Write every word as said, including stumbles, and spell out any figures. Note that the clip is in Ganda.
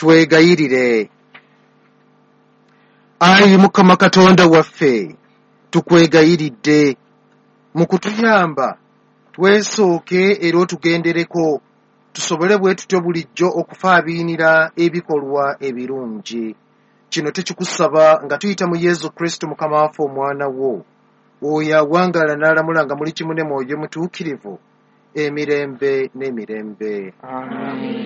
twegayirire. Ayi Mukama Katonda waffe, tukwegayiridde mu kutuyamba twesooke era otugendereko, tusobole bwe tutyo bulijjo okufaabiinira ebikolwa ebirungi. Kino tekikusaba nga tuyita mu Yesu Kristo Mukama waffe omwana wo, oyo awangaala n'alamula nga muli kimu ne Mwoyo Mutuukirivu, emirembe n'emirembe. Amen.